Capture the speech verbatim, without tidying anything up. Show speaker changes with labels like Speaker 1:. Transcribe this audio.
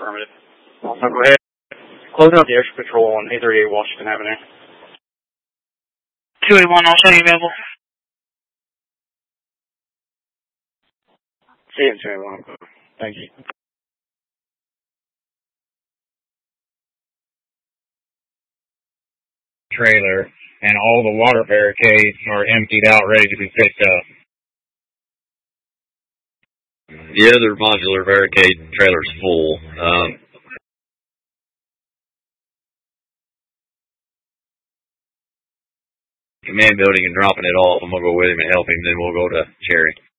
Speaker 1: Affirmative. Also, go ahead. Closing out the extra patrol on eight thirty-eight Washington Avenue.
Speaker 2: two eight one, I'll show you available.
Speaker 1: See you in two eight one. Thank you.
Speaker 3: Trailer, and all the water barricades are emptied out, ready to be picked up.
Speaker 4: The other modular barricade trailer's full. Um, command building and dropping it off. I'm going to go with him and help him, then we'll go to Cherry.